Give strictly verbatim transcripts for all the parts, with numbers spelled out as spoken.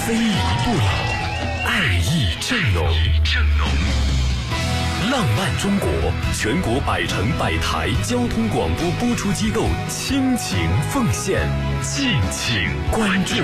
非遗不老，爱意正浓。浪漫中国全国百城百台交通广播播出机构倾情奉献，敬请关注。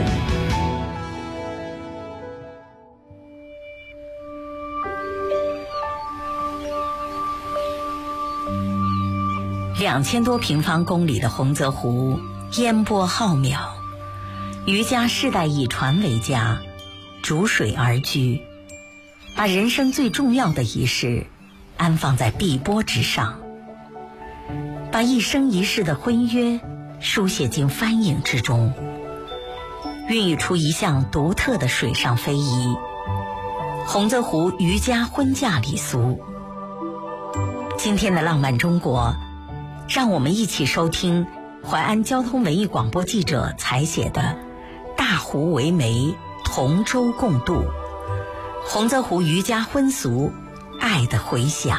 两千多平方公里的洪泽湖，烟波浩渺，渔家世代以船为家，逐水而居，把人生最重要的仪式安放在碧波之上，把一生一世的婚约书写进帆影之中，孕育出一项独特的水上非遗——洪泽湖渔家婚嫁礼俗。今天的浪漫中国，让我们一起收听淮安交通文艺广播记者采写的《大湖为媒，同舟共渡》，洪泽湖渔家婚俗，爱的回响。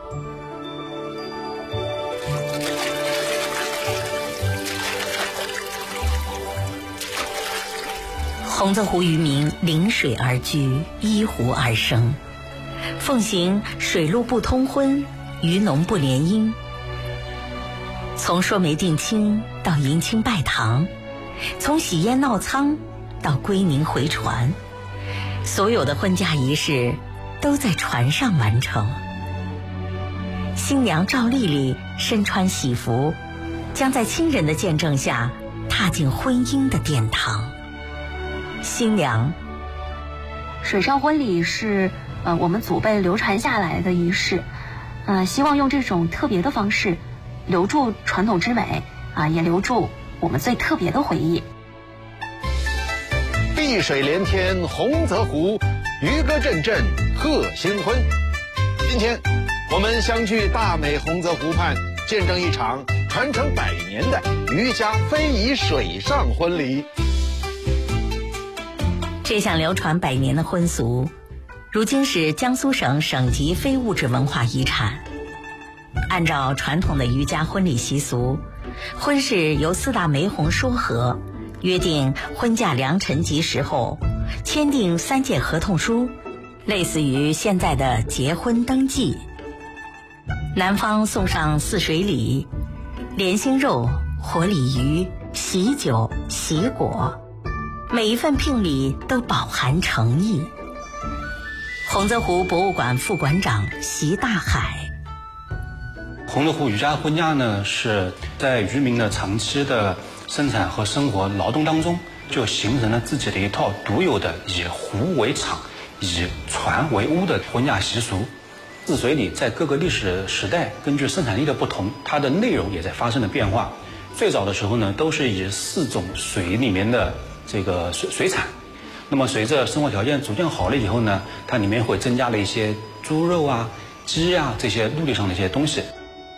洪泽湖渔民临水而居，依湖而生，奉行水陆不通婚，渔农不联姻。从说媒定亲到迎亲拜堂，从喜宴闹仓到归宁回船，所有的婚嫁仪式都在船上完成。新娘赵丽丽身穿喜服，将在亲人的见证下踏进婚姻的殿堂。新娘， 水上婚礼是呃我们祖辈流传下来的仪式，呃希望用这种特别的方式留住传统之美啊，也留住我们最特别的回忆。 碧水连天洪泽湖，渔歌阵阵贺新婚。今天我们相聚大美洪泽湖畔，见证一场传承百年的渔家非遗水上婚礼。 这项流传百年的婚俗，如今是江苏省省级非物质文化遗产。按照传统的渔家婚礼习俗，婚事由四大媒红说和，约定婚嫁良辰吉时后，签订三件合同书，类似于现在的结婚登记。男方送上四水礼：莲心肉、活鲤鱼、喜酒、喜果，每一份聘礼都饱含诚意。洪泽湖博物馆副馆长习大海， 洪泽湖渔家婚嫁呢，是在渔民的长期的生产和生活劳动当中，就形成了自己的一套独有的以湖为场、以船为屋的婚嫁习俗。四水礼在各个历史时代根据生产力的不同，它的内容也在发生了变化。最早的时候呢，都是以四种水里面的这个水水产。那么随着生活条件逐渐好了以后呢，它里面会增加了一些猪肉啊、鸡啊这些陆地上的一些东西。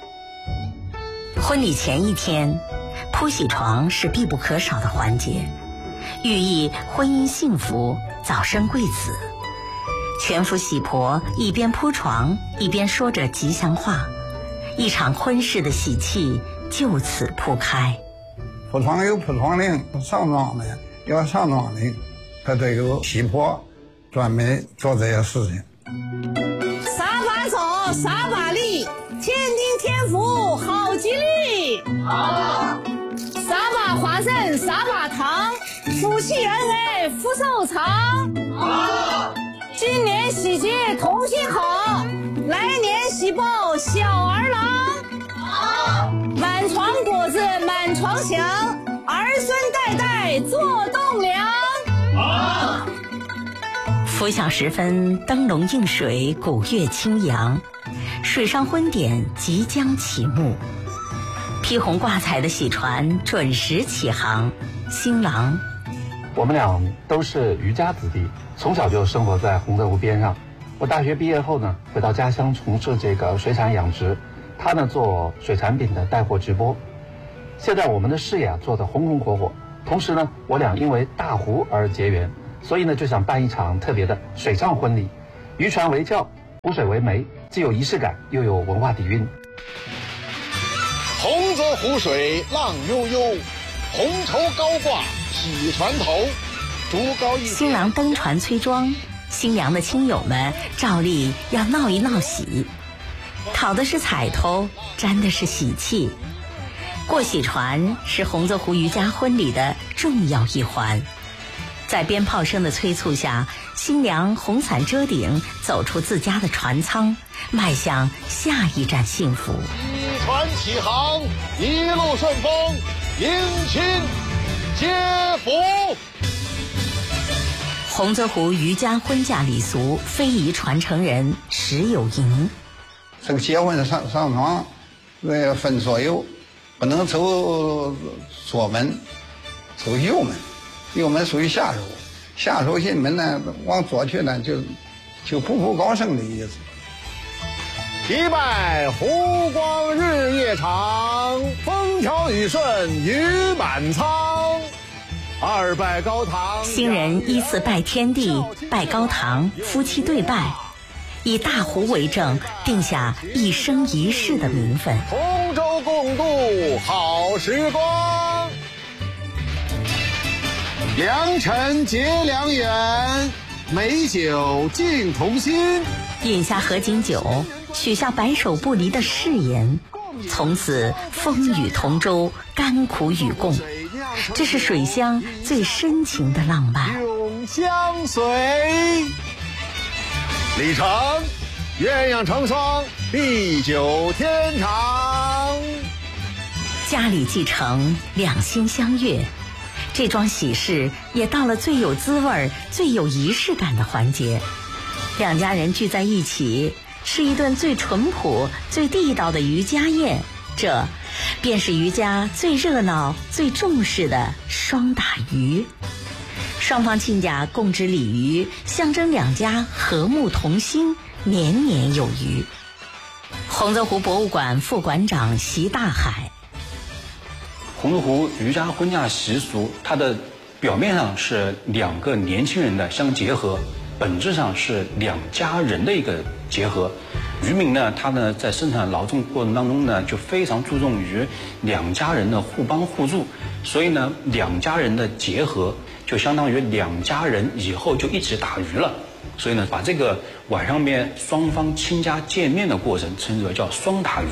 婚礼前一天，铺喜床是必不可少的环节，寓意婚姻幸福、早生贵子。全府喜婆一边铺床，一边说着吉祥话，一场婚事的喜气就此铺开。 铺床有铺床令，上妆的要上妆令，他这个喜婆专门做这些事情。 撒把走，撒把力，天丁天福好吉利。好。撒把花生，撒把糖，夫妻恩爱福寿长。好。今年喜结同心好，来年喜报小儿郎。好。满床果子满床祥，儿孙代代做栋梁。好。 拂晓时分，灯笼映水，鼓乐轻扬，水上婚典即将启幕。披红挂彩的喜船准时起航。新郎， 我们俩都是渔家子弟，从小就生活在洪泽湖边上。我大学毕业后呢，回到家乡从事这个水产养殖，他呢做水产品的带货直播。现在我们的事业啊做得红红火火，同时呢，我俩因为大湖而结缘，所以呢就想办一场特别的水上婚礼，渔船为轿，湖水为媒，既有仪式感，又有文化底蕴。 洪泽湖水浪悠悠，红绸高挂喜船头， 竹高一新郎登船催妆，新娘的亲友们照例要闹一闹喜，讨的是彩头，沾的是喜气。过喜船是洪泽湖渔家婚礼的重要一环，在鞭炮声的催促下，新娘红伞遮顶，走出自家的船舱，迈向下一站幸福。 一船起航，一路顺风，迎亲接福。 洪泽湖渔家婚嫁礼俗非遗传承人石有营。 这个结婚上上床，呃，分左右，不能走左门，走右门。右门属于下手，下手进门呢，往左去呢，就就步步高升的意思。 一拜湖光日夜长，风调雨顺鱼满仓。二拜高堂， 新人依次拜天地、拜高堂，夫妻对拜，以大湖为证，定下一生一世的名分。 同舟共度好时光，良辰结良缘，美酒敬同心。 饮下合卺酒，许下白首不离的誓言，从此风雨同舟，甘苦与共。这是水乡最深情的浪漫。 永相随，礼成鸳鸯成双，地久天长。 家里继承，两心相悦，这桩喜事也到了最有滋味、最有仪式感的环节。两家人聚在一起，吃一顿最淳朴、最地道的渔家宴，这便是渔家最热闹、最重视的双打鱼。双方亲家共执鲤鱼，象征两家和睦同心，年年有余。洪泽湖博物馆副馆长席大海。 洪泽湖渔家婚嫁习俗，它的表面上是两个年轻人的相结合，本质上是两家人的一个结合。渔民呢，他呢在生产劳动过程当中呢，就非常注重于两家人的互帮互助，所以呢，两家人的结合就相当于两家人以后就一起打鱼了。所以呢，把这个晚上面双方亲家见面的过程称之为叫双打鱼。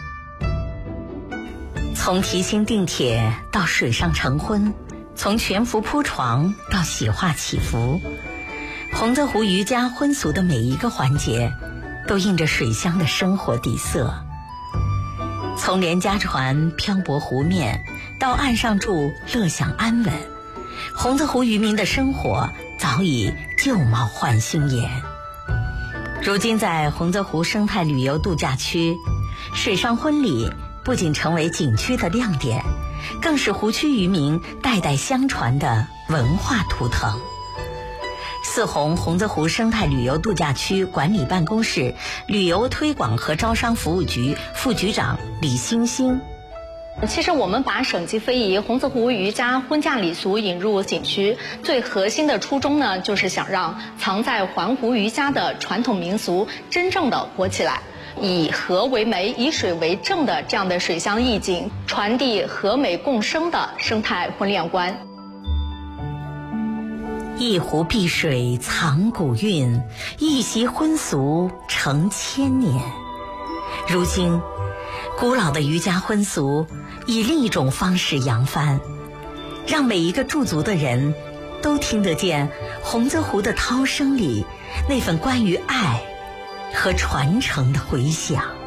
从提亲订帖到水上成婚，从全服铺床到喜画祈福，洪泽湖渔家婚俗的每一个环节都印着水乡的生活底色。从连家船漂泊湖面到岸上住乐享安稳，洪泽湖渔民的生活早已旧貌换新颜。如今在洪泽湖生态旅游度假区，水上婚礼不仅成为景区的亮点，更是湖区渔民代代相传的文化图腾。四洪洪泽湖生态旅游度假区管理办公室旅游推广和招商服务局副局长李欣欣。 其实我们把省级非遗洪泽湖渔家婚嫁礼俗引入景区，最核心的初衷呢，就是想让藏在环湖渔家的传统民俗真正的活起来，以河为媒，以水为证的这样的水乡意境，传递和美共生的生态婚恋观。 一湖碧水藏古韵，一袭婚俗承千年。如今古老的渔家婚俗以另一种方式扬帆，让每一个驻足的人都听得见洪泽湖的涛声里那份关于爱和传承的回响。